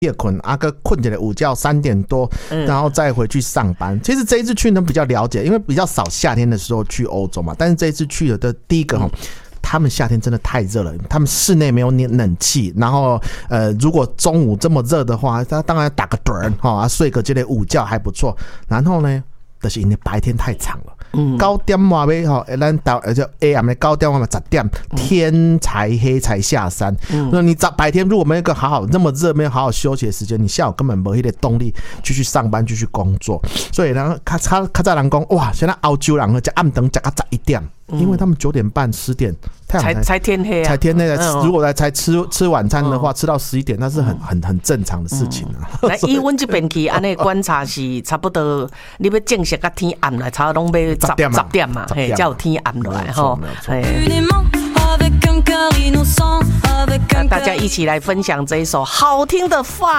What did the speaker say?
夜困啊个困起来午觉3点多，然后再回去上班。其实这一次去呢比较了解，因为比较少夏天的时候去欧洲嘛，但是这一次去的第一个他们夏天真的太热了，他们室内没有冷气，然后如果中午这么热的话，他当然打个盹哈，睡个这类午觉还不错。然后呢，就是因为白天太长了。9点外尾吼，咱到就 AM 的9点外尾10点，天才黑才下山。那你白天如果没有一个好好那么热，没有好好休息的时间，你下午根本没有那个动力继续上班、继续工作。所以呢，较早人讲哇，现在欧洲人吃暗顿吃到11点。因为他们9点半10点太阳才天黑啊， 才天黑如果才吃晚餐的话，吃到11点，那是很正常的事情啊。 那以阮这边去安尼观察是差不多，你要正式甲天暗来，差不多要10点嘛，嘿，才有天暗来吼。大家一起来分享这一首好听的法